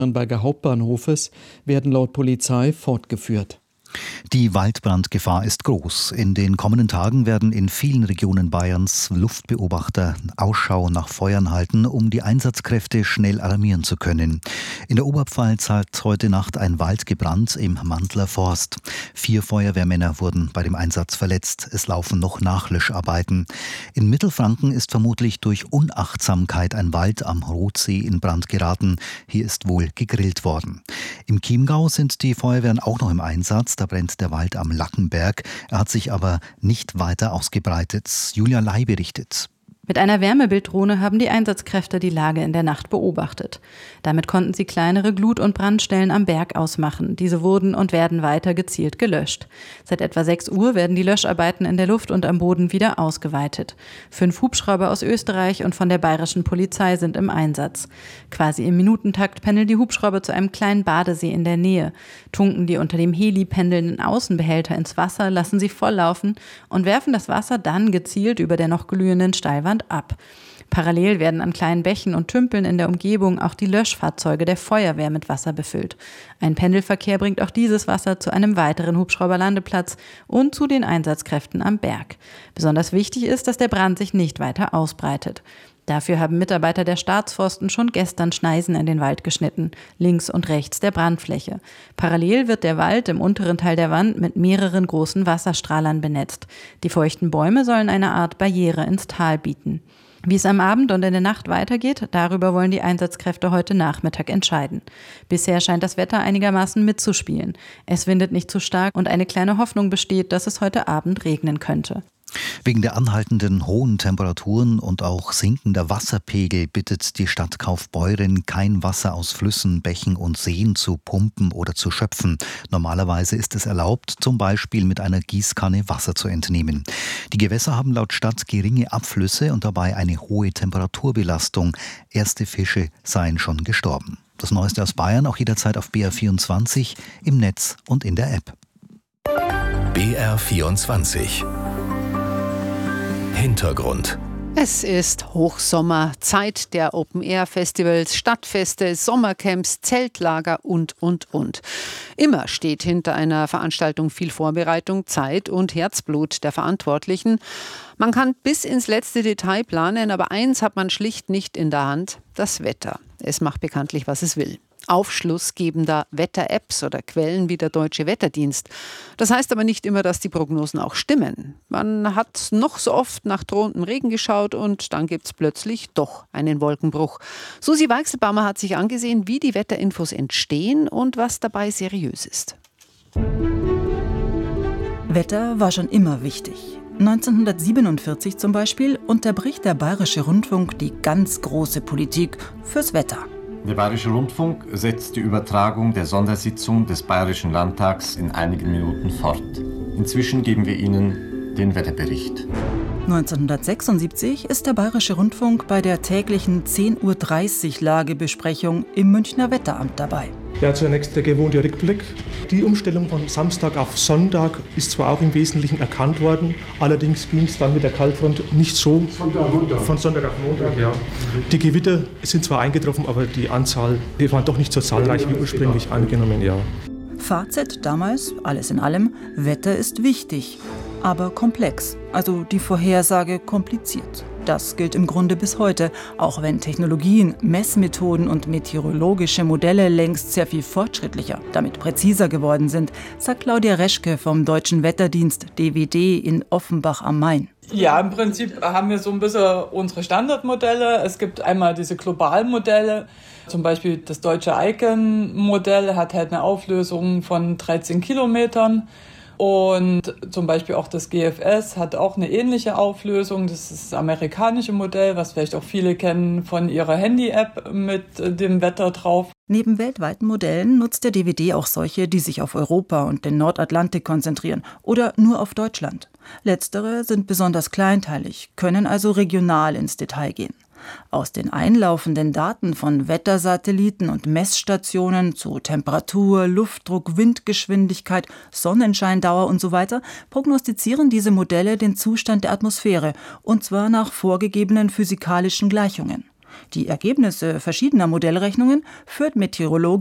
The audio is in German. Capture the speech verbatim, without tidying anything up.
Nürnberger Hauptbahnhofes werden laut Polizei fortgeführt. Die Waldbrandgefahr ist groß. In den kommenden Tagen werden in vielen Regionen Bayerns Luftbeobachter Ausschau nach Feuern halten, um die Einsatzkräfte schnell alarmieren zu können. In der Oberpfalz hat heute Nacht ein Wald gebrannt im Mantler Forst. Vier Feuerwehrmänner wurden bei dem Einsatz verletzt. Es laufen noch Nachlöscharbeiten. In Mittelfranken ist vermutlich durch Unachtsamkeit ein Wald am Rotsee in Brand geraten. Hier ist wohl gegrillt worden. Im Chiemgau sind die Feuerwehren auch noch im Einsatz. Da brennt der Wald am Lackenberg. Er hat sich aber nicht weiter ausgebreitet. Julia Lai berichtet. Mit einer Wärmebilddrohne haben die Einsatzkräfte die Lage in der Nacht beobachtet. Damit konnten sie kleinere Glut- und Brandstellen am Berg ausmachen. Diese wurden und werden weiter gezielt gelöscht. Seit etwa sechs Uhr werden die Löscharbeiten in der Luft und am Boden wieder ausgeweitet. Fünf Hubschrauber aus Österreich und von der bayerischen Polizei sind im Einsatz. Quasi im Minutentakt pendeln die Hubschrauber zu einem kleinen Badesee in der Nähe. Tunken die unter dem Heli pendelnden Außenbehälter ins Wasser, lassen sie volllaufen und werfen das Wasser dann gezielt über der noch glühenden Steilwand ab. Parallel werden an kleinen Bächen und Tümpeln in der Umgebung auch die Löschfahrzeuge der Feuerwehr mit Wasser befüllt. Ein Pendelverkehr bringt auch dieses Wasser zu einem weiteren Hubschrauberlandeplatz und zu den Einsatzkräften am Berg. Besonders wichtig ist, dass der Brand sich nicht weiter ausbreitet. Dafür haben Mitarbeiter der Staatsforsten schon gestern Schneisen in den Wald geschnitten, links und rechts der Brandfläche. Parallel wird der Wald im unteren Teil der Wand mit mehreren großen Wasserstrahlern benetzt. Die feuchten Bäume sollen eine Art Barriere ins Tal bieten. Wie es am Abend und in der Nacht weitergeht, darüber wollen die Einsatzkräfte heute Nachmittag entscheiden. Bisher scheint das Wetter einigermaßen mitzuspielen. Es windet nicht zu stark und eine kleine Hoffnung besteht, dass es heute Abend regnen könnte. Wegen der anhaltenden hohen Temperaturen und auch sinkender Wasserpegel bittet die Stadt Kaufbeuren, kein Wasser aus Flüssen, Bächen und Seen zu pumpen oder zu schöpfen. Normalerweise ist es erlaubt, zum Beispiel mit einer Gießkanne Wasser zu entnehmen. Die Gewässer haben laut Stadt geringe Abflüsse und dabei eine hohe Temperaturbelastung. Erste Fische seien schon gestorben. Das Neueste aus Bayern auch jederzeit auf B R vierundzwanzig, im Netz und in der App. B R vierundzwanzig Hintergrund. Es ist Hochsommer, Zeit der Open-Air-Festivals, Stadtfeste, Sommercamps, Zeltlager und, und, und. Immer steht hinter einer Veranstaltung viel Vorbereitung, Zeit und Herzblut der Verantwortlichen. Man kann bis ins letzte Detail planen, aber eins hat man schlicht nicht in der Hand: das Wetter. Es macht bekanntlich, was es will. Aufschlussgebender Wetter-Apps oder Quellen wie der Deutsche Wetterdienst. Das heißt aber nicht immer, dass die Prognosen auch stimmen. Man hat noch so oft nach drohendem Regen geschaut und dann gibt es plötzlich doch einen Wolkenbruch. Susi Weichselbaumer hat sich angesehen, wie die Wetterinfos entstehen und was dabei seriös ist. Wetter war schon immer wichtig. neunzehnhundertsiebenundvierzig zum Beispiel unterbricht der Bayerische Rundfunk die ganz große Politik fürs Wetter. Der Bayerische Rundfunk setzt die Übertragung der Sondersitzung des Bayerischen Landtags in einigen Minuten fort. Inzwischen geben wir Ihnen den Wetterbericht. neunzehnhundertsechsundsiebzig ist der Bayerische Rundfunk bei der täglichen zehn Uhr dreißig Lagebesprechung im Münchner Wetteramt dabei. Ja, zunächst der gewohnte Rückblick. Die Umstellung von Samstag auf Sonntag ist zwar auch im Wesentlichen erkannt worden, allerdings ging es dann mit der Kaltfront nicht so Sonntag, von Sonntag auf Montag. Ja. Die Gewitter sind zwar eingetroffen, aber die Anzahl, die waren doch nicht so zahlreich wie ursprünglich angenommen. Ja. Fazit damals, alles in allem: Wetter ist wichtig, aber komplex, also die Vorhersage kompliziert. Das gilt im Grunde bis heute, auch wenn Technologien, Messmethoden und meteorologische Modelle längst sehr viel fortschrittlicher, damit präziser geworden sind, sagt Claudia Reschke vom Deutschen Wetterdienst D W D in Offenbach am Main. Ja, im Prinzip haben wir so ein bisschen unsere Standardmodelle. Es gibt einmal diese globalen Modelle, zum Beispiel das deutsche Icon-Modell hat halt eine Auflösung von dreizehn Kilometern. Und zum Beispiel auch das G F S hat auch eine ähnliche Auflösung. Das ist das amerikanische Modell, was vielleicht auch viele kennen von ihrer Handy-App mit dem Wetter drauf. Neben weltweiten Modellen nutzt der D W D auch solche, die sich auf Europa und den Nordatlantik konzentrieren oder nur auf Deutschland. Letztere sind besonders kleinteilig, können also regional ins Detail gehen. Aus den einlaufenden Daten von Wettersatelliten und Messstationen zu Temperatur, Luftdruck, Windgeschwindigkeit, Sonnenscheindauer und so weiter prognostizieren diese Modelle den Zustand der Atmosphäre, und zwar nach vorgegebenen physikalischen Gleichungen. Die Ergebnisse verschiedener Modellrechnungen führt Meteorologe